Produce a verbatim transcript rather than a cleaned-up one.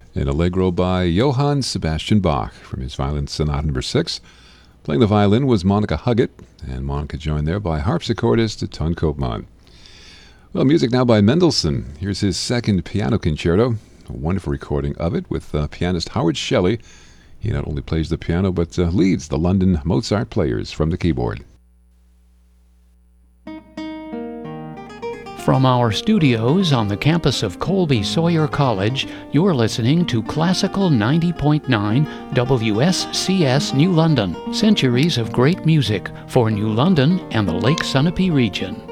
An Allegro by Johann Sebastian Bach from his Violin Sonata number six. Playing the violin was Monica Huggett, and Monica joined there by harpsichordist Ton Koopman. Well, music now by Mendelssohn. Here's his second piano concerto, a wonderful recording of it with uh, pianist Howard Shelley. He not only plays the piano, but uh, leads the London Mozart Players from the keyboard. From our studios on the campus of Colby Sawyer College, you're listening to Classical ninety point nine W S C S New London. Centuries of great music for New London and the Lake Sunapee region.